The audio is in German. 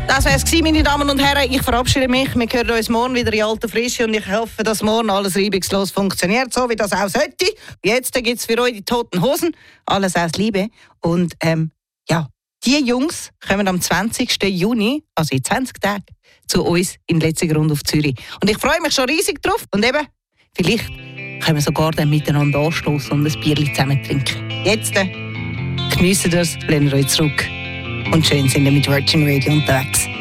Das wäre es, meine Damen und Herren. Ich verabschiede mich. Wir hören uns morgen wieder in alter Frische und ich hoffe, dass morgen alles reibungslos funktioniert, so wie das auch sollte. Jetzt gibt es für euch die Toten Hosen. Alles aus Liebe. Und die Jungs kommen am 20. Juni, also in 20 Tagen, zu uns in Letzigrund auf Zürich. Und ich freue mich schon riesig drauf. Und eben, vielleicht können wir sogar dann miteinander anstoßen und ein Bierchen zusammen trinken. Jetzt geniessen wir es, lehnen wir euch zurück. Und schön sind wir mit Virgin Radio unterwegs.